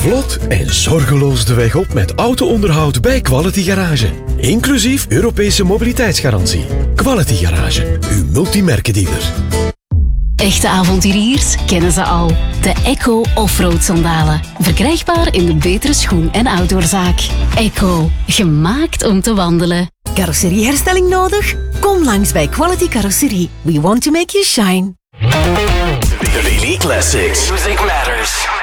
vlot en zorgeloos de weg op met auto-onderhoud bij Quality Garage. Inclusief Europese mobiliteitsgarantie. Quality Garage, uw multimerkendealer. Echte avonturiers kennen ze al. De Echo Offroad sandalen. Verkrijgbaar in de betere schoen- en outdoorzaak. Echo, gemaakt om te wandelen. Carrosserieherstelling nodig? Kom langs bij Quality Carrosserie. We want to make you shine. The Daily Classics. Music Matters.